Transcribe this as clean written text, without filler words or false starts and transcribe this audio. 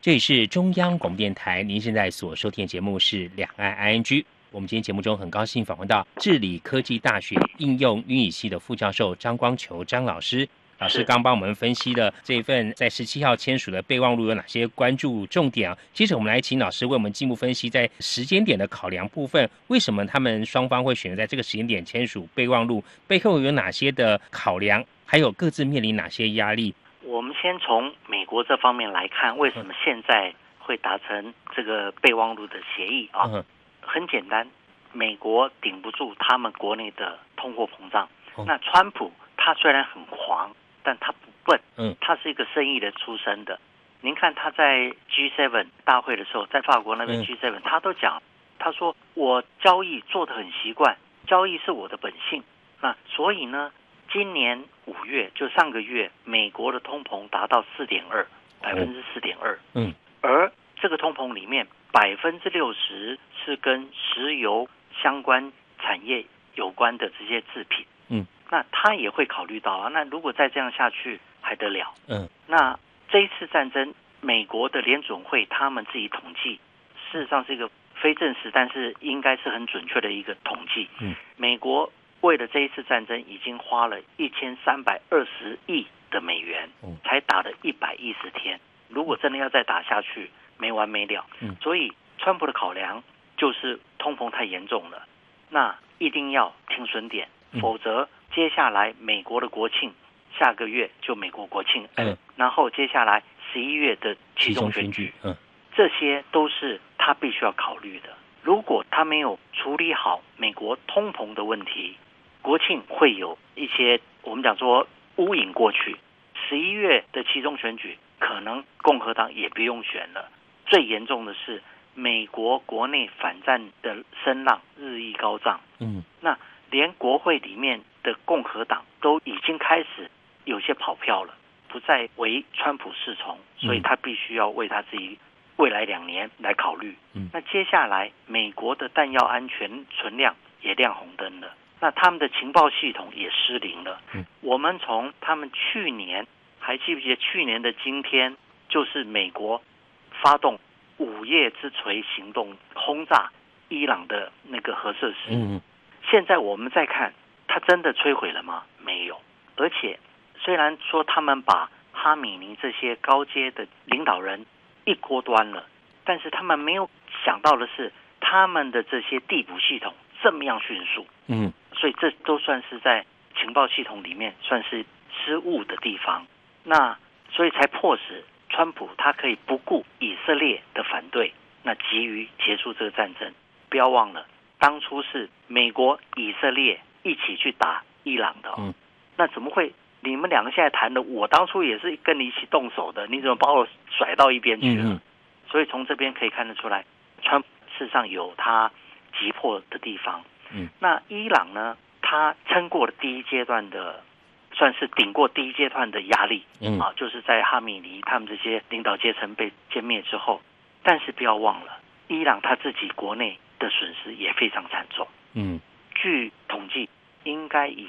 这里是中央广播电台，您现在所收听的节目是两岸 ING。我们今天节目中很高兴访问到治理科技大学应用英语系的副教授张光球张老师。老师刚帮我们分析了这份在17号签署的备忘录有哪些关注重点啊？接着我们来请老师为我们进一步分析在时间点的考量部分，为什么他们双方会选择在这个时间点签署备忘录，背后有哪些的考量，还有各自面临哪些压力？ 我们先从美国这方面来看，为什么现在会达成这个备忘录的协议啊？很简单，美国顶不住他们国内的通货膨胀。那川普他虽然很狂，但他不笨，他是一个生意的出身的。您看他在 G7 大会的时候，在法国那边 G7，他都讲，他说我交易做得很习惯，交易是我的本性。那所以呢，今年5月就上个月，美国的通膨达到4.2%，而这个通膨里面60%是跟石油相关产业有关的这些制品。那他也会考虑到啊，那如果再这样下去还得了？那这一次战争，美国的联准会他们自己统计，事实上是一个非正式，但是应该是很准确的一个统计。美国为了这一次战争，已经花了1320亿的美元，才打了110天。如果真的要再打下去，没完没了。所以川普的考量就是通膨太严重了，那一定要停损点，否则接下来美国的国庆，下个月就美国国庆，然后接下来11月的期中选举，这些都是他必须要考虑的。如果他没有处理好美国通膨的问题，国庆会有一些我们讲说乌影过去，11月的期中选举可能共和党也不用选了。最严重的是美国国内反战的声浪日益高涨，那连国会里面的共和党都已经开始有些跑票了，不再为川普侍从，所以他必须要为他自己未来2年来考虑。那接下来美国的弹药安全存量也亮红灯了，那他们的情报系统也失灵了。我们从他们去年，还记不记得去年的今天，就是美国发动午夜之锤行动，轰炸伊朗的那个核设施。现在我们再看，他真的摧毁了吗？没有。而且虽然说他们把哈米尼这些高阶的领导人一锅端了，但是他们没有想到的是，他们的这些地补系统这么样迅速。所以这都算是在情报系统里面算是失误的地方。那所以才迫使川普他可以不顾以色列的反对，那急于结束这个战争。不要忘了，当初是美国、以色列一起去打伊朗的。那怎么会？你们两个现在谈的，我当初也是跟你一起动手的，你怎么把我甩到一边去了？所以从这边可以看得出来，川普事实上有他急迫的地方。那伊朗呢？他撑过了第一阶段的，算是顶过第一阶段的压力。就是在哈米尼他们这些领导阶层被歼灭之后，但是不要忘了，伊朗他自己国内的损失也非常惨重。据统计，应该已